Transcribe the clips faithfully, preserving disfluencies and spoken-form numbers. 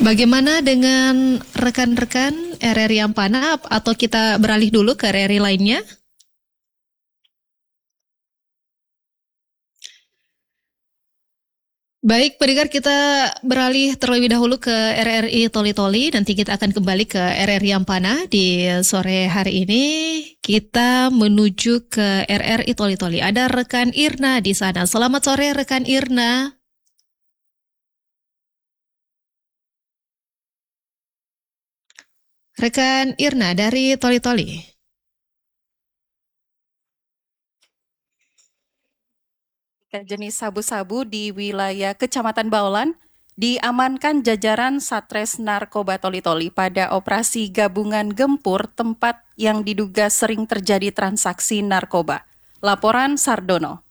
Bagaimana dengan rekan-rekan R R I Ampana, atau kita beralih dulu ke R R I lainnya? Baik, pendengar, kita beralih terlebih dahulu ke R R I Toli-Toli. Nanti kita akan kembali ke R R I Ampana di sore hari ini. Kita menuju ke R R I Toli-Toli. Ada rekan Irna di sana. Selamat sore, rekan Irna. Rekan Irna dari Toli-Toli. Jenis sabu-sabu di wilayah Kecamatan Baolan diamankan jajaran Satres Narkoba Toli-Toli pada operasi gabungan gempur tempat yang diduga sering terjadi transaksi narkoba. Laporan Sardono.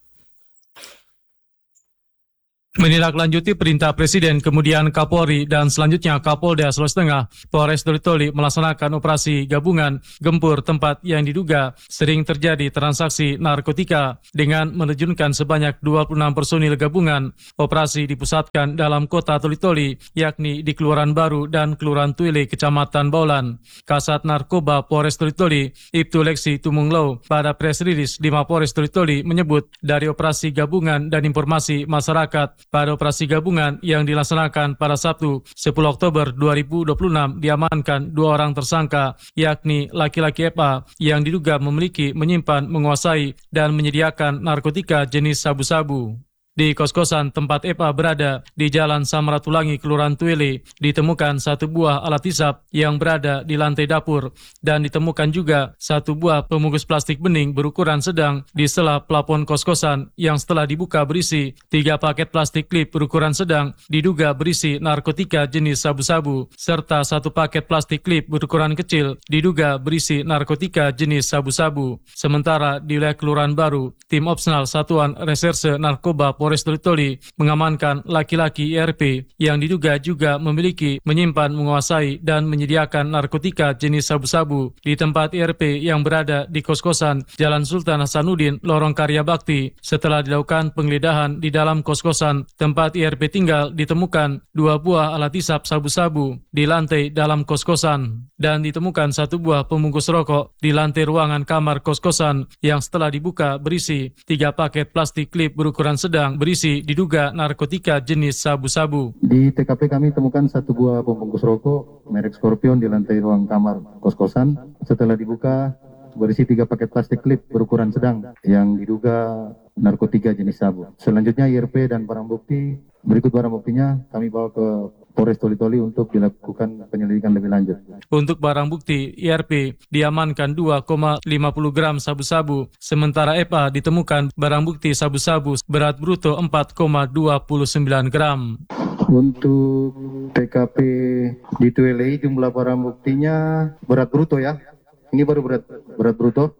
Menindaklanjuti perintah Presiden, kemudian Kapolri, dan selanjutnya Kapolda Sulawesi Tengah, Polres Toli-Toli melaksanakan operasi gabungan gempur tempat yang diduga sering terjadi transaksi narkotika dengan menerjunkan sebanyak dua puluh enam personil gabungan. Operasi dipusatkan dalam kota Toli-Toli, yakni di Kelurahan Baru dan Kelurahan Tuile, Kecamatan Baolan. Kasat Narkoba Polres Toli-Toli, Ibtu Leksi Tumunglau, pada press release di Mapolres Toli-Toli menyebut dari operasi gabungan dan informasi masyarakat pada operasi gabungan yang dilaksanakan pada Sabtu sepuluh Oktober dua ribu dua puluh enam diamankan dua orang tersangka, yakni laki-laki F A yang diduga memiliki, menyimpan, menguasai, dan menyediakan narkotika jenis sabu-sabu. Di kos-kosan tempat F A berada di Jalan Samratulangi, Kelurahan Tuile, ditemukan satu buah alat hisap yang berada di lantai dapur dan ditemukan juga satu buah pembungkus plastik bening berukuran sedang di sela plafon kos-kosan yang setelah dibuka berisi tiga paket plastik klip berukuran sedang diduga berisi narkotika jenis sabu-sabu, serta satu paket plastik klip berukuran kecil diduga berisi narkotika jenis sabu-sabu. Sementara di wilayah Kelurahan Baru, tim opsional Satuan Reserse Narkoba Polres Toli-Toli mengamankan laki-laki I R P yang diduga juga memiliki, menyimpan, menguasai, dan menyediakan narkotika jenis sabu-sabu di tempat I R P yang berada di kos-kosan Jalan Sultan Hasanuddin, Lorong Karya Bakti. Setelah dilakukan penggeledahan di dalam kos-kosan tempat I R P tinggal, ditemukan dua buah alat hisap sabu-sabu di lantai dalam kos-kosan dan ditemukan satu buah pembungkus rokok di lantai ruangan kamar kos-kosan yang setelah dibuka berisi tiga paket plastik klip berukuran sedang berisi diduga narkotika jenis sabu-sabu. Di T K P kami temukan satu buah pembungkus rokok merek Scorpion di lantai ruang kamar kos-kosan. Setelah dibuka berisi tiga paket plastik klip berukuran sedang yang diduga narkotika jenis sabu. Selanjutnya I R P dan barang bukti, berikut barang buktinya kami bawa ke Polres Toli-Toli untuk dilakukan penyelidikan lebih lanjut. Untuk barang bukti, I R P diamankan dua koma lima puluh gram sabu-sabu, sementara F A ditemukan barang bukti sabu-sabu berat bruto empat koma dua sembilan gram. Untuk T K P di Tuile jumlah barang buktinya berat bruto ya. Ini baru berat berat bruto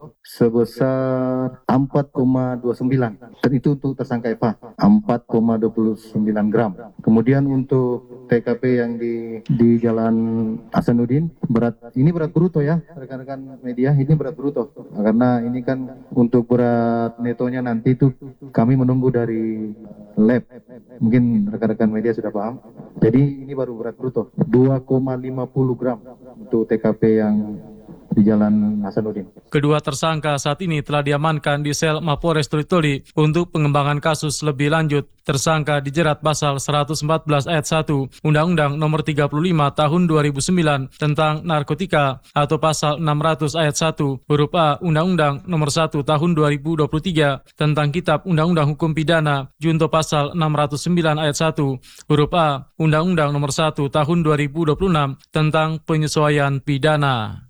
sebesar empat koma dua sembilan. Dan itu untuk tersangka F A empat koma dua sembilan gram. Kemudian untuk T K P yang di di Jalan Hasanuddin, berat ini berat bruto ya, rekan-rekan media, ini berat bruto. Karena ini kan untuk berat netonya nanti itu kami menunggu dari lab. Mungkin rekan-rekan media sudah paham. Jadi ini baru berat bruto dua koma lima puluh gram untuk T K P yang di Jalan Hasanuddin. Kedua tersangka saat ini telah diamankan di sel Mapolres Toli-Toli untuk pengembangan kasus lebih lanjut. Tersangka dijerat pasal seratus empat belas ayat satu Undang-Undang Nomor tiga puluh lima Tahun dua ribu sembilan tentang narkotika atau pasal enam ratus ayat satu huruf A Undang-Undang Nomor satu Tahun dua ribu dua puluh tiga tentang Kitab Undang-Undang Hukum Pidana junto pasal enam ratus sembilan ayat satu huruf A Undang-Undang Nomor satu Tahun dua ribu dua puluh enam tentang penyesuaian pidana.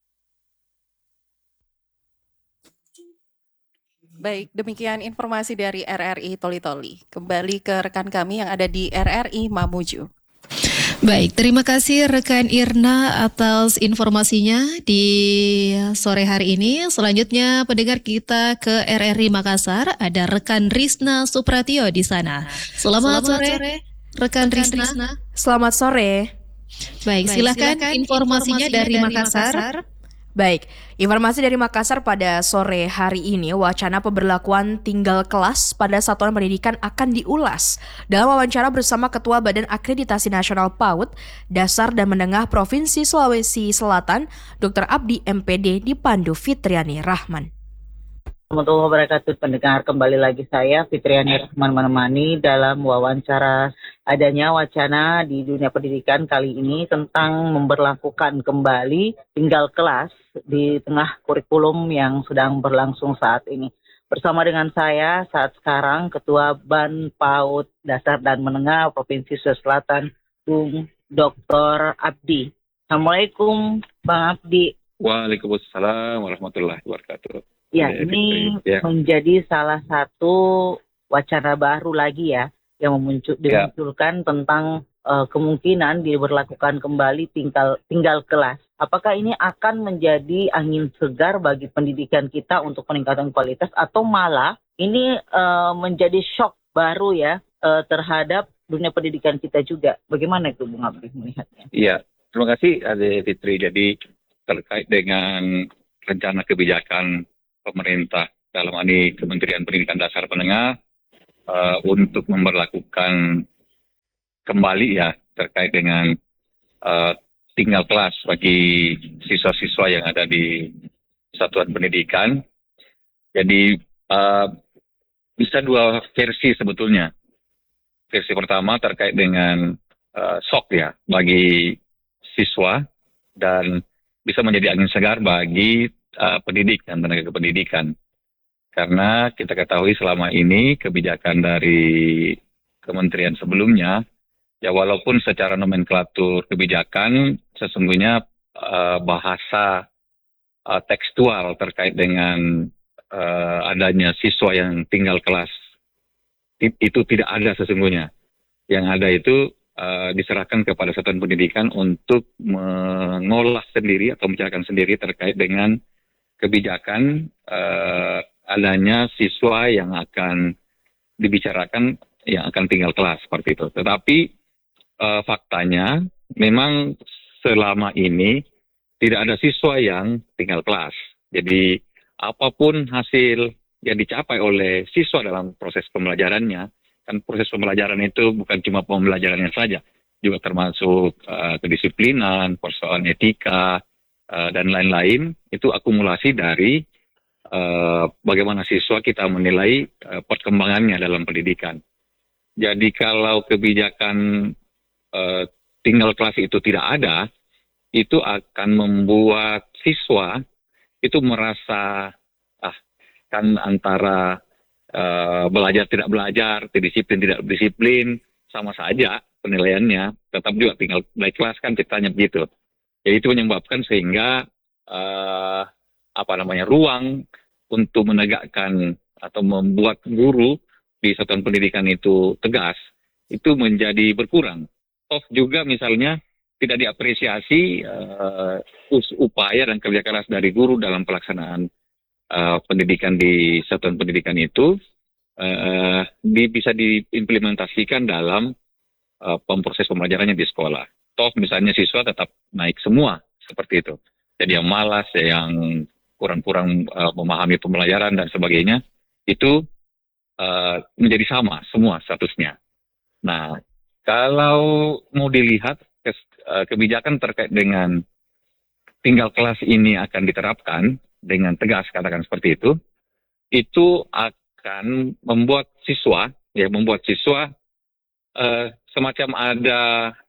Baik, demikian informasi dari R R I Toli-Toli. Kembali ke rekan kami yang ada di R R I Mamuju. Baik, terima kasih rekan Irna atas informasinya di sore hari ini. Selanjutnya pendengar kita ke R R I Makassar, ada rekan Rizna Supratio di sana. Selamat, Selamat sore, sore rekan, rekan Rizna. Selamat sore. Baik, Baik silakan, silakan informasinya, informasinya dari, dari Makassar. Makassar. Baik, informasi dari Makassar pada sore hari ini, wacana pemberlakuan tinggal kelas pada satuan pendidikan akan diulas. Dalam wawancara bersama Ketua Badan Akreditasi Nasional PAUD, Dasar dan Menengah Provinsi Sulawesi Selatan, Doktor Abdi M P D dipandu Fitriani Rahman. Assalamualaikum warahmatullahi wabarakatuh. Pendengar, kembali lagi saya Fitriani Rahman menemani dalam wawancara adanya wacana di dunia pendidikan kali ini tentang memberlakukan kembali tinggal kelas di tengah kurikulum yang sedang berlangsung saat ini. Bersama dengan saya saat sekarang Ketua Ban PAUD Dasar dan Menengah Provinsi Sulawesi Selatan, Bung Doktor Abdi. Assalamualaikum Bang Abdi. Waalaikumsalam warahmatullahi wabarakatuh. Ya, ini ya. menjadi salah satu wacana baru lagi ya, yang memuncul, dimunculkan ya. tentang uh, kemungkinan diberlakukan kembali tinggal, tinggal kelas. Apakah ini akan menjadi angin segar bagi pendidikan kita untuk peningkatan kualitas, atau malah ini uh, menjadi shock baru ya uh, terhadap dunia pendidikan kita juga? Bagaimana itu Bung Abdi melihatnya? Iya, terima kasih Ade Fitri. Jadi terkait dengan rencana kebijakan pemerintah dalam hal ini Kementerian Pendidikan Dasar Menengah uh, untuk memberlakukan kembali ya terkait dengan uh, tinggal kelas bagi siswa-siswa yang ada di satuan pendidikan. Jadi uh, bisa dua versi sebetulnya. Versi pertama terkait dengan uh, shock ya bagi siswa dan bisa menjadi angin segar bagi Uh, pendidik dan tenaga kependidikan. Karena kita ketahui selama ini kebijakan dari kementerian sebelumnya, ya walaupun secara nomenklatur kebijakan sesungguhnya uh, bahasa uh, tekstual terkait dengan uh, adanya siswa yang tinggal kelas itu tidak ada sesungguhnya. Yang ada itu uh, diserahkan kepada satuan pendidikan untuk mengolah sendiri atau menjalankan sendiri terkait dengan kebijakan uh, adanya siswa yang akan dibicarakan yang akan tinggal kelas seperti itu. Tetapi uh, faktanya memang selama ini tidak ada siswa yang tinggal kelas. Jadi apapun hasil yang dicapai oleh siswa dalam proses pembelajarannya, kan proses pembelajaran itu bukan cuma pembelajarannya saja, juga termasuk uh, kedisiplinan, persoalan etika, Uh, dan lain-lain, itu akumulasi dari uh, bagaimana siswa kita menilai uh, perkembangannya dalam pendidikan. Jadi kalau kebijakan uh, tinggal kelas itu tidak ada, itu akan membuat siswa itu merasa ah kan antara uh, belajar tidak belajar, disiplin tidak disiplin, sama saja penilaiannya, tetap juga tinggal naik kelas kan ceritanya begitu. Jadi itu menyebabkan sehingga uh, apa namanya ruang untuk menegakkan atau membuat guru di satuan pendidikan itu tegas itu menjadi berkurang. Toh juga misalnya tidak diapresiasi uh, upaya dan kerja keras dari guru dalam pelaksanaan uh, pendidikan di satuan pendidikan itu uh, di, bisa diimplementasikan dalam uh, proses pembelajarannya di sekolah. Toh misalnya siswa tetap naik semua seperti itu. Jadi yang malas, yang kurang-kurang uh, memahami pembelajaran dan sebagainya itu uh, menjadi sama semua statusnya. Nah, kalau mau dilihat kes, uh, kebijakan terkait dengan tinggal kelas ini akan diterapkan dengan tegas katakan seperti itu, itu akan membuat siswa ya membuat siswa uh, semacam ada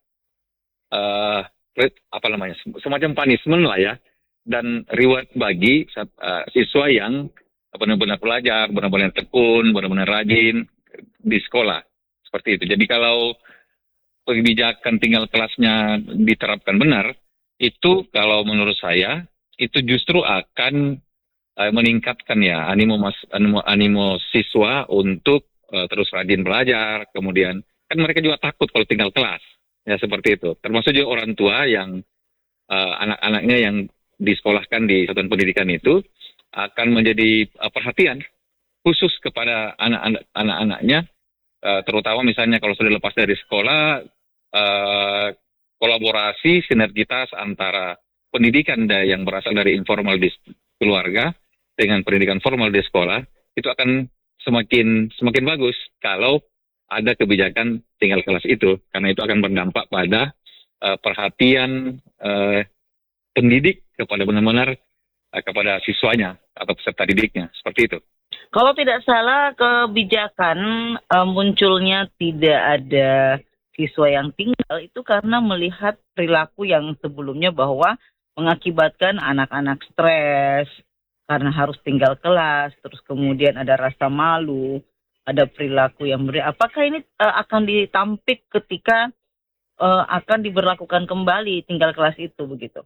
Uh, apa namanya semacam punishment lah ya dan reward bagi uh, siswa yang benar-benar belajar, benar-benar tekun, benar-benar rajin di sekolah seperti itu. Jadi kalau kebijakan tinggal kelasnya diterapkan benar, itu kalau menurut saya itu justru akan uh, meningkatkan ya animo mas, animo, animo siswa untuk uh, terus rajin belajar. Kemudian kan mereka juga takut kalau tinggal kelas. Ya seperti itu. Termasuk juga orang tua yang uh, anak-anaknya yang disekolahkan di satuan pendidikan itu akan menjadi uh, perhatian khusus kepada anak-anak anak-anaknya, uh, terutama misalnya kalau sudah lepas dari sekolah, uh, kolaborasi sinergitas antara pendidikan da- yang berasal dari informal di keluarga dengan pendidikan formal di sekolah itu akan semakin semakin bagus kalau ada kebijakan tinggal kelas itu, karena itu akan berdampak pada uh, perhatian uh, pendidik kepada benar-benar uh, kepada siswanya atau peserta didiknya, seperti itu. Kalau tidak salah, kebijakan uh, munculnya tidak ada siswa yang tinggal itu karena melihat perilaku yang sebelumnya bahwa mengakibatkan anak-anak stres karena harus tinggal kelas, terus kemudian ada rasa malu, ada perilaku yang berbeda. Apakah ini uh, akan ditampik ketika uh, akan diberlakukan kembali tinggal kelas itu begitu?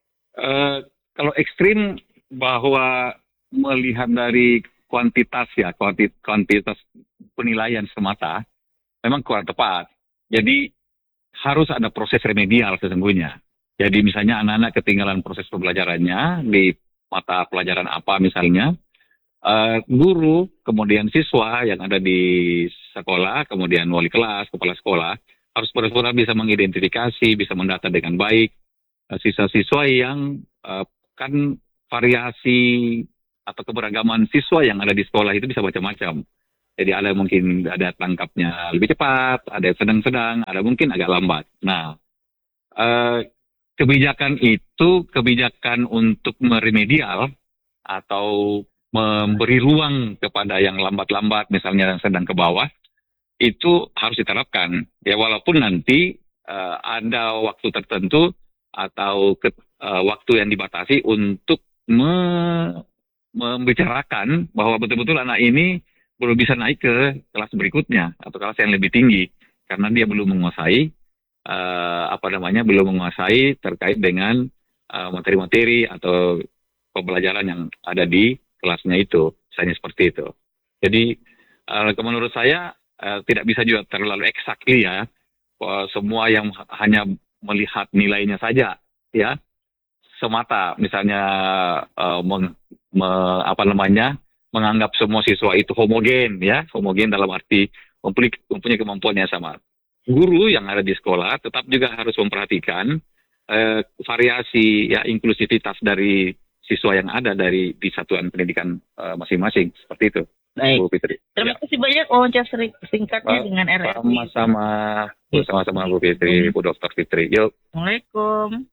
Uh, kalau ekstrim bahwa melihat dari kuantitas ya, kuanti- kuantitas penilaian semata, memang kurang tepat. Jadi harus ada proses remedial sesungguhnya. Jadi misalnya anak-anak ketinggalan proses pembelajarannya di mata pelajaran apa misalnya, uh, guru, kemudian siswa yang ada di sekolah, kemudian wali kelas, kepala sekolah, harus benar-benar bisa mengidentifikasi, bisa mendata dengan baik uh, siswa-siswa yang uh, kan variasi atau keberagaman siswa yang ada di sekolah itu bisa macam-macam. Jadi ada mungkin ada tangkapnya lebih cepat, ada yang sedang-sedang, ada mungkin agak lambat. Nah, uh, kebijakan itu kebijakan untuk meremedial atau memberi ruang kepada yang lambat-lambat, misalnya yang sedang ke bawah, itu harus diterapkan. Ya walaupun nanti uh, ada waktu tertentu atau ke, uh, waktu yang dibatasi untuk me, membicarakan bahwa betul-betul anak ini belum bisa naik ke kelas berikutnya atau kelas yang lebih tinggi karena dia belum menguasai Uh, apa namanya belum menguasai terkait dengan uh, materi-materi atau pembelajaran yang ada di kelasnya itu, misalnya seperti itu. Jadi uh, menurut saya uh, tidak bisa juga terlalu exactly ya, uh, semua yang hanya melihat nilainya saja ya semata, misalnya uh, meng, me, apa namanya menganggap semua siswa itu homogen ya, homogen dalam arti mempunyai, mempunyai kemampuan yang sama. Guru yang ada di sekolah tetap juga harus memperhatikan eh, variasi ya inklusivitas dari siswa yang ada dari di satuan pendidikan eh, masing-masing seperti itu. Baik. Bu Fitri. Terima Ya. kasih banyak wawancara singkatnya Ba- dengan R R I. Sama-sama, sama-sama Bu Fitri, Bu Dokter Fitri. Yuk. Assalamualaikum.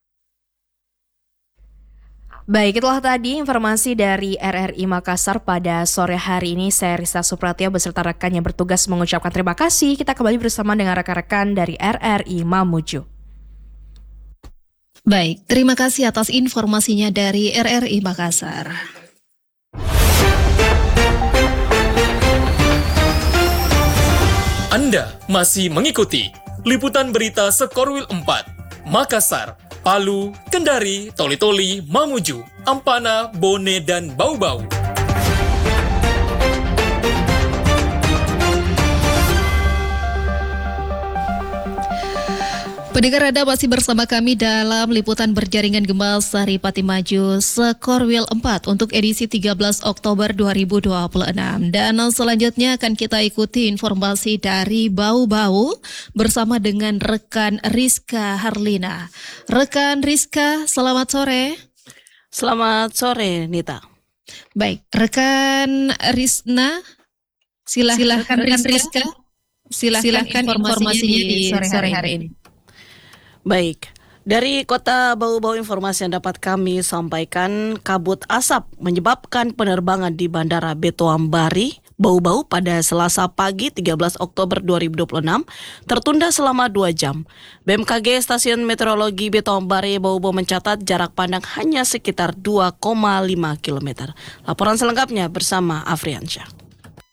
Baik, itulah tadi informasi dari R R I Makassar pada sore hari ini. Saya Rista Supratya beserta rekan yang bertugas mengucapkan terima kasih. Kita kembali bersama dengan rekan-rekan dari R R I Mamuju. Baik, terima kasih atas informasinya dari R R I Makassar. Anda masih mengikuti liputan berita Sekorwil empat, Makassar, Palu, Kendari, Toli-Toli, Mamuju, Ampana, Bone, dan Bau-Bau. Pendengar Anda masih bersama kami dalam liputan berjaringan Gembal Sari Pati Maju Sekorwil empat untuk edisi tiga belas Oktober dua ribu dua puluh enam. Dan selanjutnya akan kita ikuti informasi dari Bau-Bau bersama dengan rekan Rizka Harlina. Rekan Rizka, selamat sore. Selamat sore, Nita. Baik, rekan Rizna, silah, silahkan rekan Rizka, silahkan, silahkan informasinya di sore hari, hari ini. Baik, dari Kota Bau-Bau informasi yang dapat kami sampaikan, kabut asap menyebabkan penerbangan di Bandara Beto Ambari, Bau-Bau pada Selasa pagi tiga belas Oktober dua ribu dua puluh enam tertunda selama dua jam. B M K G Stasiun Meteorologi Beto Ambari, Bau-Bau mencatat jarak pandang hanya sekitar dua koma lima kilometer. Laporan selengkapnya bersama Afriansyah.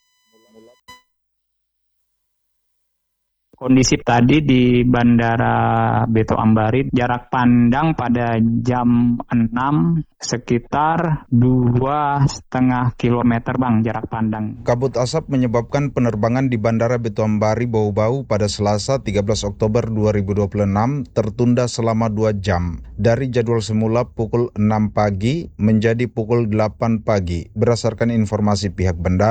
Kondisi tadi di Bandara Beto Ambari, jarak pandang pada jam enam sekitar dua setengah kilometer bang jarak pandang. Kabut asap menyebabkan penerbangan di Bandara Beto Ambari Bau-Bau pada Selasa tiga belas Oktober dua ribu dua puluh enam tertunda selama dua jam. Dari jadwal semula pukul enam pagi menjadi pukul delapan pagi berdasarkan informasi pihak bandara.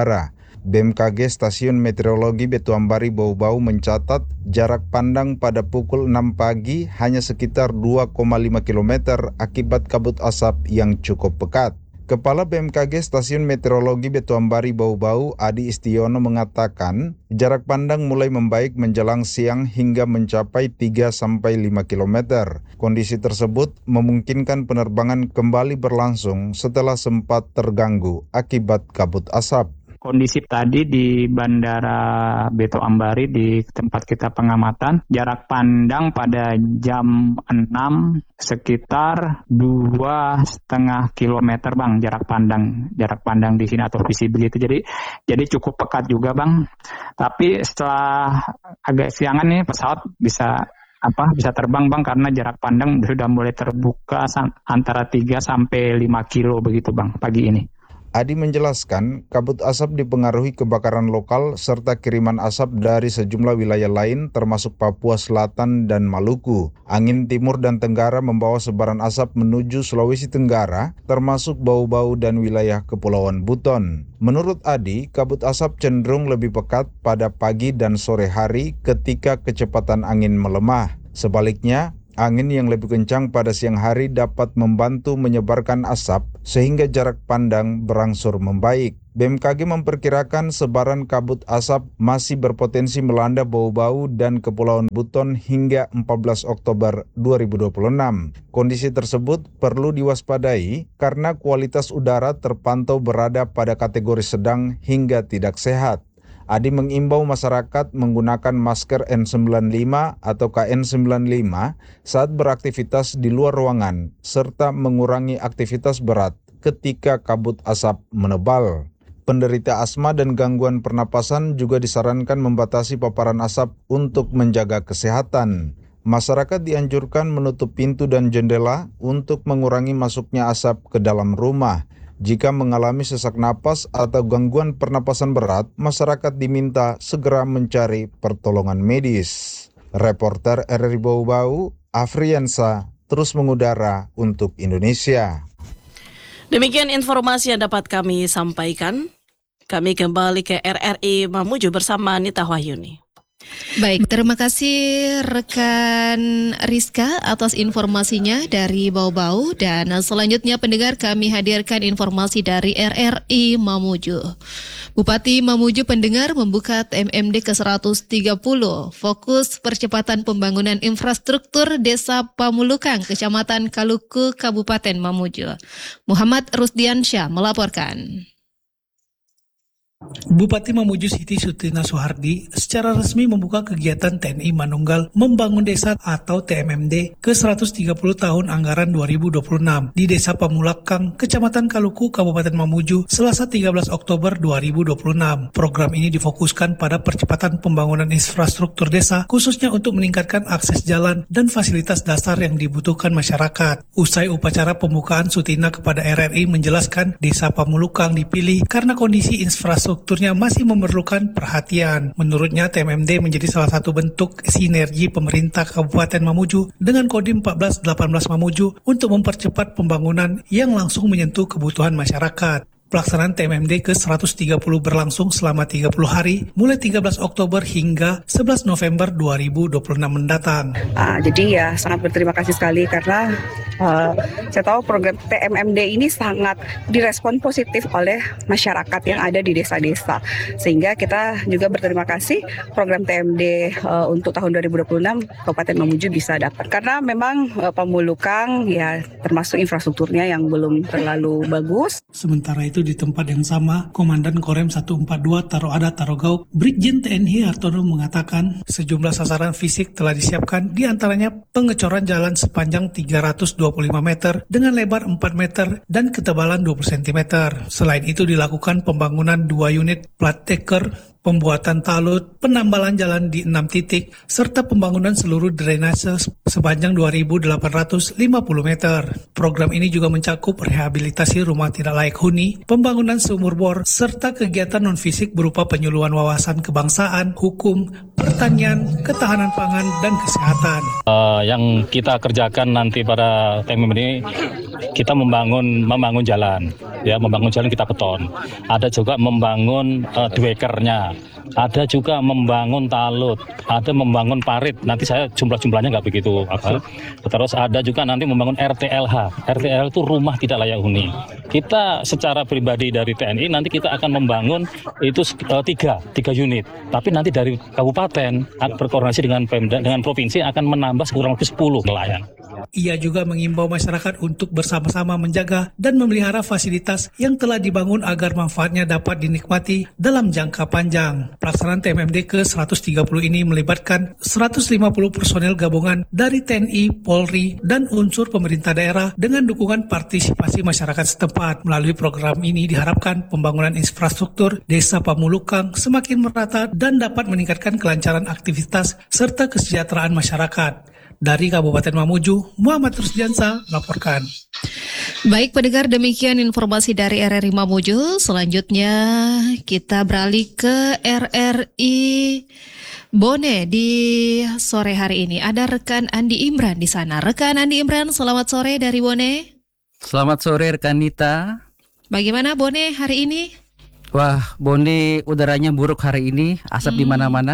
B M K G Stasiun Meteorologi Betuambari Bau-Bau mencatat jarak pandang pada pukul enam pagi hanya sekitar dua koma lima kilometer akibat kabut asap yang cukup pekat. Kepala B M K G Stasiun Meteorologi Betuambari Bau-Bau Adi Istiono mengatakan jarak pandang mulai membaik menjelang siang hingga mencapai tiga sampai lima kilometer. Kondisi tersebut memungkinkan penerbangan kembali berlangsung setelah sempat terganggu akibat kabut asap. Kondisi tadi di Bandara Beto Ambari di tempat kita pengamatan, jarak pandang pada jam enam sekitar dua setengah kilometer bang, jarak pandang jarak pandang di sini atau visibility. Jadi jadi cukup pekat juga bang. Tapi setelah agak siangan nih pesawat bisa apa bisa terbang bang karena jarak pandang sudah mulai terbuka antara tiga sampai lima kilo begitu bang pagi ini. Adi menjelaskan, kabut asap dipengaruhi kebakaran lokal serta kiriman asap dari sejumlah wilayah lain termasuk Papua Selatan dan Maluku. Angin timur dan tenggara membawa sebaran asap menuju Sulawesi Tenggara, termasuk Bau-Bau dan wilayah Kepulauan Buton. Menurut Adi, kabut asap cenderung lebih pekat pada pagi dan sore hari ketika kecepatan angin melemah. Sebaliknya, angin yang lebih kencang pada siang hari dapat membantu menyebarkan asap sehingga jarak pandang berangsur membaik. B M K G memperkirakan sebaran kabut asap masih berpotensi melanda Bau-Bau dan Kepulauan Buton hingga empat belas Oktober dua ribu dua puluh enam. Kondisi tersebut perlu diwaspadai karena kualitas udara terpantau berada pada kategori sedang hingga tidak sehat. Adi mengimbau masyarakat menggunakan masker N sembilan puluh lima atau K N sembilan puluh lima saat beraktivitas di luar ruangan, serta mengurangi aktivitas berat ketika kabut asap menebal. Penderita asma dan gangguan pernapasan juga disarankan membatasi paparan asap untuk menjaga kesehatan. Masyarakat dianjurkan menutup pintu dan jendela untuk mengurangi masuknya asap ke dalam rumah. Jika mengalami sesak napas atau gangguan pernapasan berat, masyarakat diminta segera mencari pertolongan medis. Reporter R R I Bau-Bau, Afriansa, terus mengudara untuk Indonesia. Demikian informasi yang dapat kami sampaikan. Kami kembali ke R R I Mamuju bersama Nita Wahyuni. Baik, terima kasih rekan Rizka atas informasinya dari Bau-Bau. Dan selanjutnya pendengar kami hadirkan informasi dari R R I Mamuju. Bupati Mamuju pendengar membuka T M M D ke seratus tiga puluh, fokus percepatan pembangunan infrastruktur Desa Pamulukang, Kecamatan Kaluku, Kabupaten Mamuju. Muhammad Rusdiansyah melaporkan. Bupati Mamuju Siti Sutina Soehardi secara resmi membuka kegiatan T N I Manunggal Membangun Desa atau T M M D ke seratus tiga puluh tahun anggaran dua ribu dua puluh enam di Desa Pamulakang, Kecamatan Kaluku, Kabupaten Mamuju, Selasa tiga belas Oktober dua ribu dua puluh enam. Program ini difokuskan pada percepatan pembangunan infrastruktur desa, khususnya untuk meningkatkan akses jalan dan fasilitas dasar yang dibutuhkan masyarakat. Usai upacara pembukaan, Sutina kepada R R I menjelaskan Desa Pamulukang dipilih karena kondisi infrastruktur Strukturnya masih memerlukan perhatian. Menurutnya, T M M D menjadi salah satu bentuk sinergi pemerintah Kabupaten Mamuju dengan Kodim empat belas delapan belas Mamuju untuk mempercepat pembangunan yang langsung menyentuh kebutuhan masyarakat. Pelaksanaan T M M D ke seratus tiga puluh berlangsung selama tiga puluh hari, mulai tiga belas Oktober hingga sebelas November dua ribu dua puluh enam mendatang. Uh, jadi ya sangat berterima kasih sekali karena uh, saya tahu program T M M D ini sangat direspon positif oleh masyarakat yang ada di desa-desa. Sehingga kita juga berterima kasih program T M D uh, untuk tahun dua ribu dua puluh enam Kabupaten Mamuju bisa dapat. Karena memang uh, Pamulukang ya termasuk infrastrukturnya yang belum terlalu bagus. Sementara itu di tempat yang sama, Komandan Korem seratus empat puluh dua Taroada Tarogau, Brigjen T N I Hartono mengatakan sejumlah sasaran fisik telah disiapkan, di antaranya pengecoran jalan sepanjang tiga ratus dua puluh lima meter dengan lebar empat meter dan ketebalan dua puluh sentimeter. Selain itu dilakukan pembangunan dua unit plat teker, pembuatan talut, penambalan jalan di enam titik, serta pembangunan seluruh drainase sepanjang dua ribu delapan ratus lima puluh meter. Program ini juga mencakup rehabilitasi rumah tidak layak huni, pembangunan sumur bor, serta kegiatan non-fisik berupa penyuluhan wawasan kebangsaan, hukum, pertanian, ketahanan pangan, dan kesehatan. Uh, yang kita kerjakan nanti pada T M M D ini kita membangun membangun jalan, ya membangun jalan kita beton. Ada juga membangun uh, dwekernya, ada juga membangun talut, ada membangun parit. Nanti saya jumlah-jumlahnya nggak begitu apa. Terus ada juga nanti membangun R T L H. R T L itu rumah tidak layak huni. Kita secara pribadi dari T N I nanti kita akan membangun itu uh, tiga tiga unit. Tapi nanti dari kabupaten berkoordinasi dengan Pemda dengan provinsi akan menambah kurang lebih sepuluh nelayan. Ia juga mengimbau masyarakat untuk bersama-sama menjaga dan memelihara fasilitas yang telah dibangun agar manfaatnya dapat dinikmati dalam jangka panjang. Pelaksanaan T M M D ke seratus tiga puluh ini melibatkan seratus lima puluh personel gabungan dari T N I, Polri, dan unsur pemerintah daerah dengan dukungan partisipasi masyarakat setempat. Melalui program ini diharapkan pembangunan infrastruktur Desa Pamulukang semakin merata dan dapat meningkatkan kelancaran aktivitas serta kesejahteraan masyarakat. Dari Kabupaten Mamuju, Muhammad Rusdiansa melaporkan. Baik pendengar, demikian informasi dari R R I Mamuju. Selanjutnya kita beralih ke R R I Bone di sore hari ini. Ada rekan Andi Imran di sana. Rekan Andi Imran, selamat sore dari Bone. Selamat sore rekan Nita. Bagaimana Bone hari ini? Wah, Bone udaranya buruk hari ini, asap hmm. di mana-mana.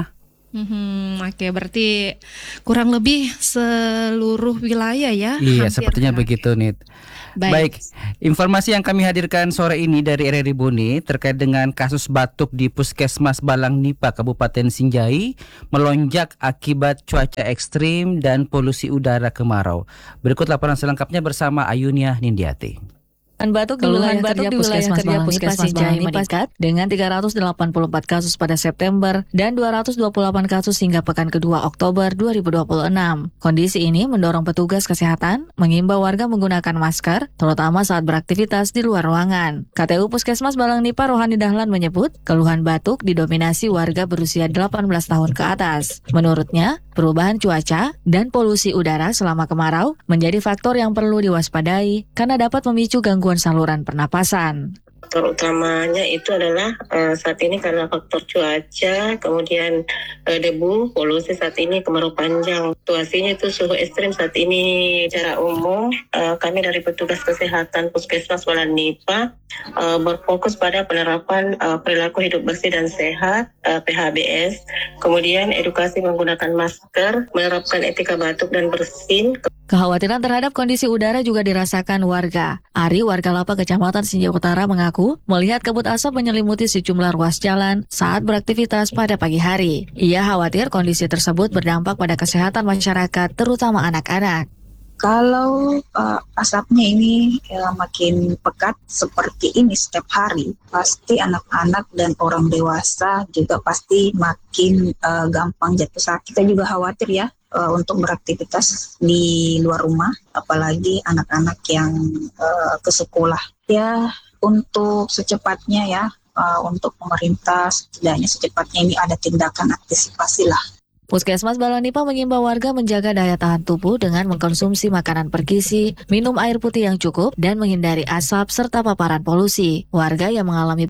Hmm, Oke, okay, berarti kurang lebih seluruh wilayah ya? Iya, sepertinya begitu, Nit. Baik. Baik, informasi yang kami hadirkan sore ini dari R R I Bone terkait dengan kasus batuk di Puskesmas Balang Nipa, Kabupaten Sinjai, melonjak akibat cuaca ekstrim dan polusi udara kemarau. Berikut laporan selengkapnya bersama Ayunia Nindiati. Batuk di wilayah kerja Puskesmas Balang Nipa Sinjai meningkat dengan tiga ratus delapan puluh empat kasus pada September dan dua ratus dua puluh delapan kasus hingga pekan kedua Oktober dua ribu dua puluh enam. Kondisi ini mendorong petugas kesehatan mengimbau warga menggunakan masker, terutama saat beraktivitas di luar ruangan. K T U Puskesmas Balang Nipa Rohani Dahlan menyebut, keluhan batuk didominasi warga berusia delapan belas tahun ke atas. Menurutnya, perubahan cuaca dan polusi udara selama kemarau menjadi faktor yang perlu diwaspadai karena dapat memicu gangguan saluran pernapasan. Faktor utamanya itu adalah uh, saat ini karena faktor cuaca, kemudian uh, debu, polusi saat ini kemarau panjang. Situasinya itu suhu ekstrim saat ini secara umum. Uh, kami dari petugas kesehatan Puskesmas Balang Nipa uh, berfokus pada penerapan uh, perilaku hidup bersih dan sehat uh, P H B S, kemudian edukasi menggunakan masker, menerapkan etika batuk dan bersin. Kekhawatiran terhadap kondisi udara juga dirasakan warga. Ari, warga Lapa Kecamatan Sinjai Utara mengaku melihat kabut asap menyelimuti sejumlah ruas jalan saat beraktivitas pada pagi hari. Ia khawatir kondisi tersebut berdampak pada kesehatan masyarakat, terutama anak-anak. Kalau uh, asapnya ini ya, makin pekat seperti ini setiap hari, pasti anak-anak dan orang dewasa juga pasti makin uh, gampang jatuh sakit. Kita juga khawatir ya uh, untuk beraktivitas di luar rumah, apalagi anak-anak yang uh, ke sekolah. Ya, untuk secepatnya ya, uh, untuk pemerintah setidaknya secepatnya ini ada tindakan antisipasi lah. Puskesmas Balang Nipa mengimbau warga menjaga daya tahan tubuh dengan mengkonsumsi makanan bergizi, minum air putih yang cukup, dan menghindari asap serta paparan polusi. Warga yang mengalami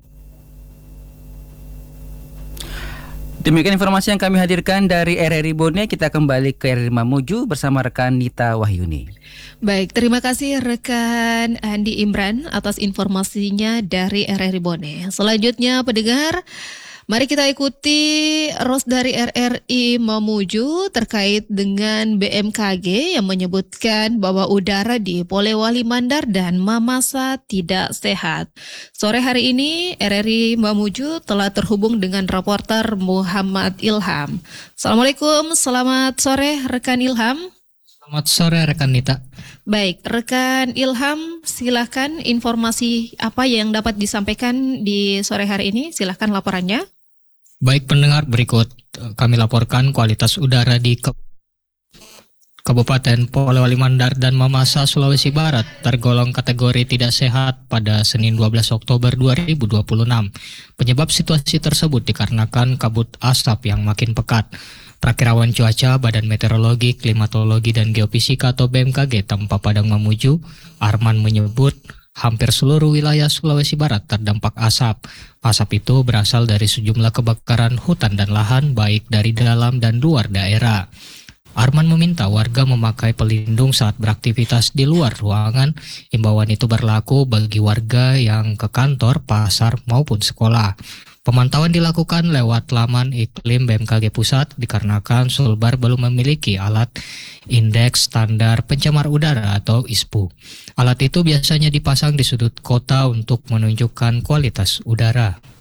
Demikian informasi yang kami hadirkan dari R R I Bone. Kita kembali ke R R I Mamuju bersama rekan Nita Wahyuni. Baik, terima kasih rekan Andi Imran atas informasinya dari R R I Bone. Selanjutnya pendengar, mari kita ikuti ros dari R R I Mamuju terkait dengan B M K G yang menyebutkan bahwa udara di Polewali Mandar dan Mamasa tidak sehat. Sore hari ini R R I Mamuju telah terhubung dengan reporter Muhammad Ilham. Assalamualaikum, selamat sore rekan Ilham. Selamat sore rekan Nita. Baik, rekan Ilham, silahkan informasi apa yang dapat disampaikan di sore hari ini, silahkan laporannya. Baik pendengar, berikut kami laporkan kualitas udara di Kabupaten Polewali Mandar dan Mamasa, Sulawesi Barat tergolong kategori tidak sehat pada Senin dua belas Oktober dua ribu dua puluh enam. Penyebab situasi tersebut dikarenakan kabut asap yang makin pekat. Prakirawan cuaca Badan Meteorologi, Klimatologi dan Geofisika atau B M K G Tampa Padang Mamuju, Arman menyebut hampir seluruh wilayah Sulawesi Barat terdampak asap. Asap itu berasal dari sejumlah kebakaran hutan dan lahan baik dari dalam dan luar daerah. Arman meminta warga memakai pelindung saat beraktivitas di luar ruangan. Imbauan itu berlaku bagi warga yang ke kantor, pasar, maupun sekolah. Pemantauan dilakukan lewat laman iklim B M K G Pusat dikarenakan Sulbar belum memiliki alat indeks standar pencemar udara atau I S P U. Alat itu biasanya dipasang di sudut kota untuk menunjukkan kualitas udara.